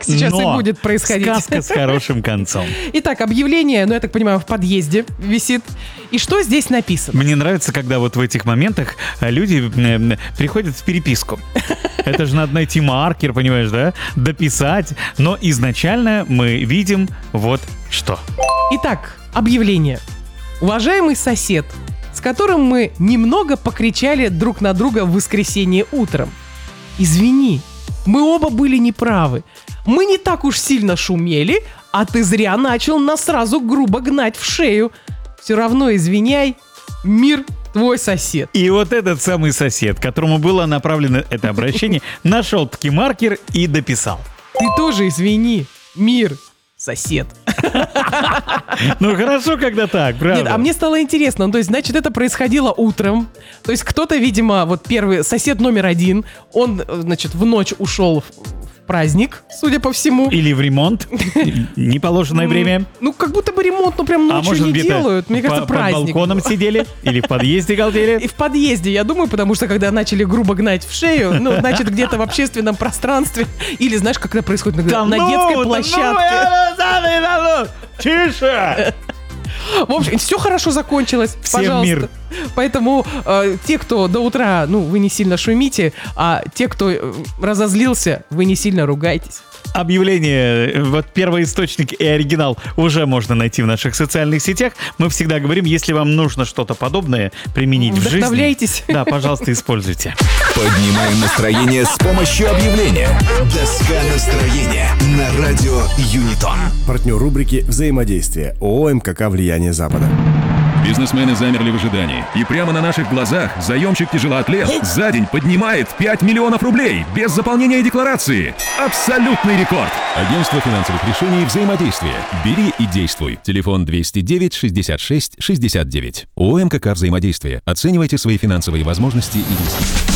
так сейчас и будет происходить. Сказка с хорошим концом. Итак, объявление, я так понимаю, в подъезде висит. И что здесь написано? Мне нравится, когда вот в этих моментах люди приходят в переписку. Это же надо найти маркер, понимаешь, да? Дописать. Но изначально мы видим вот что. Итак, объявление. Уважаемый сосед, с которым мы немного покричали друг на друга в воскресенье утром. Извини, мы оба были неправы. Мы не так уж сильно шумели, а ты зря начал нас сразу грубо гнать в шею. Все равно извиняй, мир твой сосед. И вот этот самый сосед, которому было направлено это обращение, нашел таки маркер и дописал. Ты тоже извини, мир, сосед. Ну хорошо, когда так, правда? Нет, а мне стало интересно, то есть, значит, это происходило утром, то есть кто-то, видимо, вот первый сосед номер один, он, значит, в ночь ушел в праздник, судя по всему. Или в ремонт, неположенное время. Ну, как будто бы ремонт, прям ночью может, не где-то делают, мне кажется, праздник. под балконом сидели или в подъезде галдели. И в подъезде, я думаю, потому что когда начали грубо гнать в шею, значит, где-то в общественном пространстве, или, знаешь, как это происходит на детской площадке. Тише! В общем, все хорошо закончилось. Всем пожалуйста. мир. Поэтому те, кто до утра, вы не сильно шумите, а те, кто разозлился, вы не сильно ругайтесь. Объявление, вот первоисточник и оригинал уже можно найти в наших социальных сетях. Мы всегда говорим, если вам нужно что-то подобное применить в жизни. Вдохновляйтесь. Да, пожалуйста, используйте. Поднимаем настроение с помощью объявления. Доска настроения на радио Юнитон. Партнер рубрики «Взаимодействие» ООО «МКК Влияние Запада». Бизнесмены замерли в ожидании. И прямо на наших глазах заемщик-тяжелоатлет за день поднимает 5 миллионов рублей без заполнения декларации. Абсолютный рекорд. Агентство финансовых решений «Взаимодействие». Бери и действуй. Телефон 209 66 69. ООО «МКК Взаимодействие». Оценивайте свои финансовые возможности и риски.